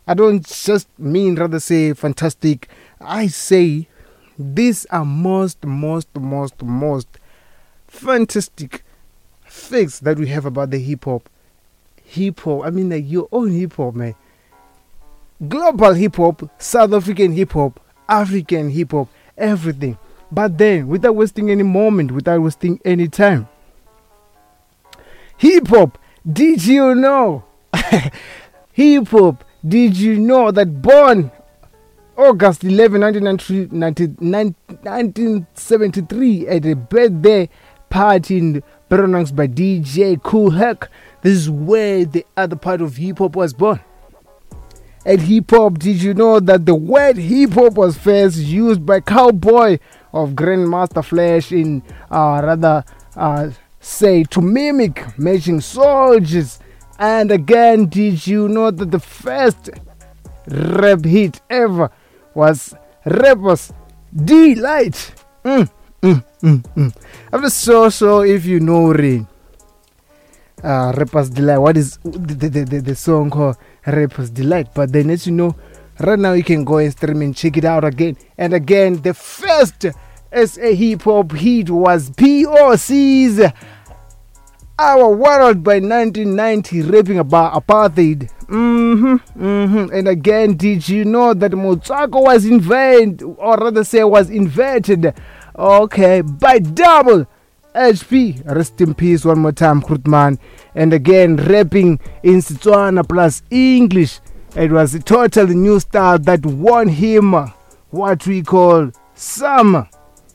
I don't just mean rather say fantastic. I say these are most fantastic things that we have about the hip hop. I mean like your own hip hop, man. Global hip hop, South African hip hop, African hip hop, everything. But then, without wasting any moment, without wasting any time, hip hop, did you know? Hip hop, did you know that born August 11, 1973 at a birthday party in Bronx by DJ Kool Herc? This is where the other part of hip hop was born. At hip hop, did you know that the word hip hop was first used by Cowboy of Grandmaster Flash in say to mimic marching soldiers? And again, did you know that the first rap hit ever was Rapper's Delight? After so if you know Rapper's Delight, what is the song called Rapper's Delight? But then as you know, right now you can go and stream and check it out again. And again, the first SA hip hop hit was POC's Our World by 1990, rapping about apartheid. And again, did you know that Motswako was invented, okay, by Double HP, rest in peace one more time, Krutman. And again, rapping in Setswana plus English. It was a totally new style that won him what we call summer.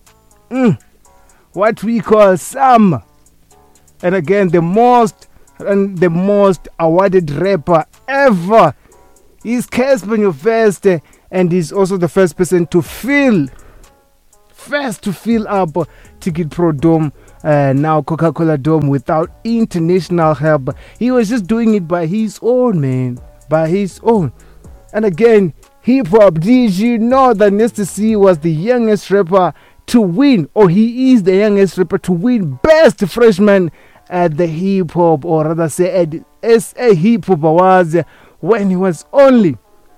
What we call summer. And again, the most awarded rapper ever is Casper Nyovest, and he's also the first person to fill up Ticket Pro Dome, now Coca-Cola Dome, without international help. He was just doing it by his own, man, by his own. And again, hip hop, did you know that Nasty C was the youngest rapper to win, or he is the youngest rapper to win Best Freshman at the hip hop, or rather say at SA Hip Hop Awards, when he was only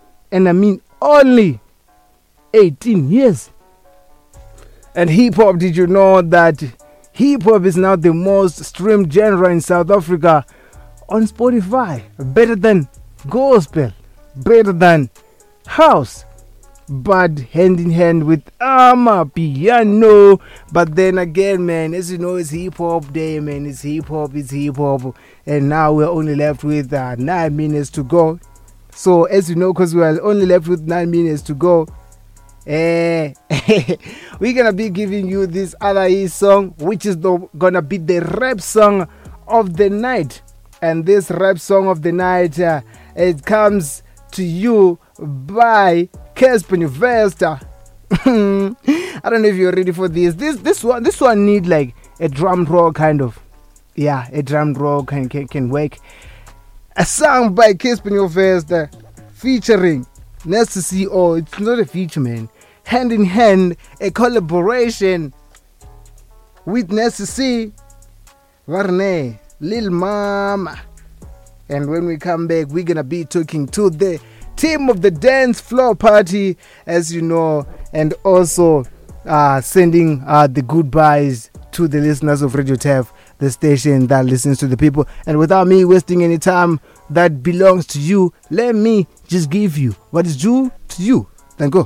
18 years. And hip hop, did you know that hip hop is now the most streamed genre in South Africa on Spotify? Better than gospel, better than house, but hand in hand with piano. But then again, man, as you know, it's hip hop day, man. It's hip hop. And now we're only left with 9 minutes to go. So as you know, because we're only left with 9 minutes to go, we're gonna be giving you this other song, which is gonna be the rap song of the night. And this rap song of the night, it comes to you by Casper Nyovest. I don't know if you're ready for this. This one need like a drum roll kind of. Yeah, a drum roll can work. A song by Casper Nyovest featuring Nasty C. Oh, it's not a feature, man. Hand in hand, a collaboration with Nasty C, Varney, Lil Mama. And when we come back, we're gonna be talking to the team of the dance floor party, as you know, and also sending the goodbyes to the listeners of Radio TAF, the station that listens to the people. And without me wasting any time that belongs to you, let me just give you what is due to you. Then go.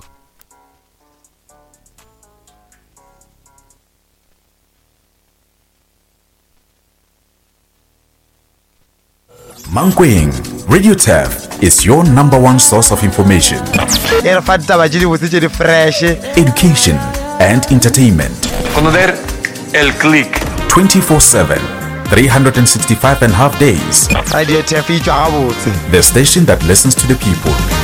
Mankweng, Radio TAF is your number one source of information, education and entertainment. Conocer el click 24/7, 365 and a half days. Radio TAF, the station that listens to the people.